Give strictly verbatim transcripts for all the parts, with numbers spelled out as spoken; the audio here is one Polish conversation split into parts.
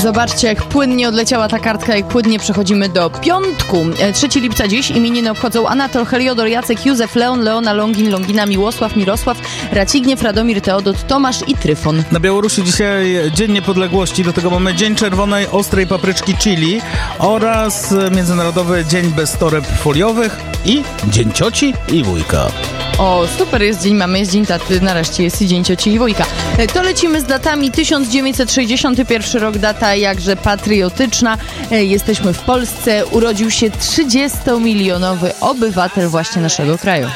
Zobaczcie, jak płynnie odleciała ta kartka, jak płynnie przechodzimy do piątku. trzeciego lipca dziś imieniny obchodzą Anatol, Heliodor, Jacek, Józef, Leon, Leona, Longin, Longina, Miłosław, Mirosław, Racigniew, Radomir, Teodot, Tomasz i Tryfon. Na Białorusi dzisiaj Dzień Niepodległości, do tego mamy Dzień Czerwonej Ostrej Papryczki Chili oraz Międzynarodowy Dzień Bez Toreb Foliowych i Dzień Cioci i Wujka. O, super jest dzień mamy, jest dzień taty, nareszcie jest dzień cioci i wujka. To lecimy z datami. tysiąc dziewięćset sześćdziesiąty pierwszy rok, data jakże patriotyczna. Jesteśmy w Polsce, urodził się trzydziestomilionowy obywatel właśnie naszego kraju.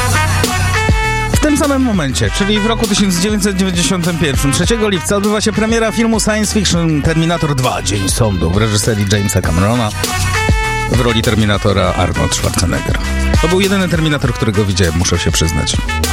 W tym samym momencie, czyli w roku tysiąc dziewięćset dziewięćdziesiątym pierwszym, trzeciego lipca, odbywa się premiera filmu science fiction Terminator dwa, Dzień Sądu, w reżyserii Jamesa Camerona. W roli Terminatora Arnold Schwarzenegger. To był jedyny Terminator, którego widziałem, muszę się przyznać.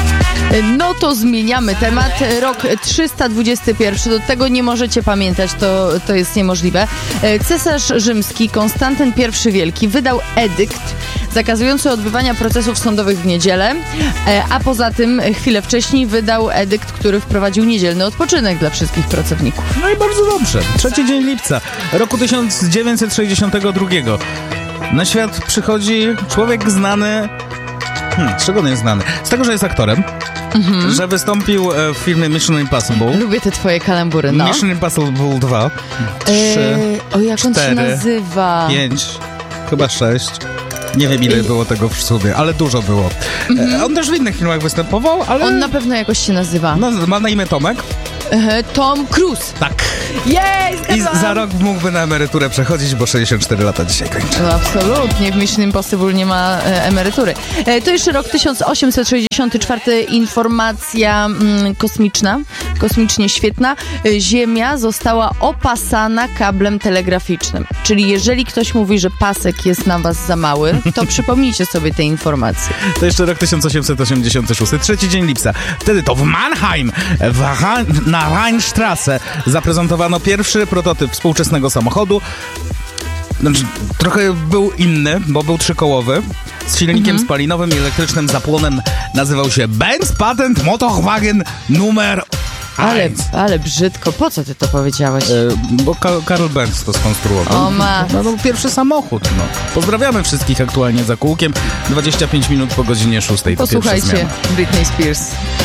No to zmieniamy temat. Rok trzysta dwudziesty pierwszy, do tego nie możecie pamiętać, to, to jest niemożliwe. Cesarz rzymski Konstantyn pierwszy Wielki wydał edykt zakazujący odbywania procesów sądowych w niedzielę, a poza tym chwilę wcześniej wydał edykt, który wprowadził niedzielny odpoczynek dla wszystkich pracowników. No i bardzo dobrze. Trzeci dzień lipca roku tysiąc dziewięćset sześćdziesiątego drugiego. Na świat przychodzi człowiek znany... Hmm, z czego on jest znany? Z tego, że jest aktorem, mhm. że wystąpił w filmie Mission Impossible. Lubię te twoje kalambury, no. Mission Impossible dwa, trzy, eee, o, jak cztery, on się nazywa? pięć, chyba sześć. Nie wiem, ile było tego w sumie, ale dużo było. Mhm. E, on też w innych filmach występował, ale... On na pewno jakoś się nazywa. No, ma na imię Tomek. E, Tom Cruise. Tak. Jej, I za rok mógłby na emeryturę przechodzić, bo sześćdziesiąt cztery lata dzisiaj kończy. No absolutnie, w Mission Impossible nie ma e, emerytury. E, to jeszcze rok tysiąc osiemset sześćdziesiąty czwarty, informacja mm, kosmiczna, kosmicznie świetna. E, Ziemia została opasana kablem telegraficznym. Czyli jeżeli ktoś mówi, że pasek jest na was za mały, to przypomnijcie sobie te informacje. To jeszcze rok tysiąc osiemset osiemdziesiąty szósty, trzeci dzień lipca. Wtedy to w Mannheim, w ha- na Rheinstrasse zaprezentowano pierwszy prototyp współczesnego samochodu. Znaczy, trochę był inny, bo był trzykołowy, z silnikiem mhm. spalinowym i elektrycznym zapłonem. Nazywał się Benz Patent Motorwagen numer Ale, ale brzydko, po co ty to powiedziałeś? E, bo Ka- Karl Benz to skonstruował. O ma. No, no, pierwszy samochód, no. Pozdrawiamy wszystkich aktualnie za kółkiem. dwadzieścia pięć minut po godzinie szóstej. Posłuchajcie Britney Spears.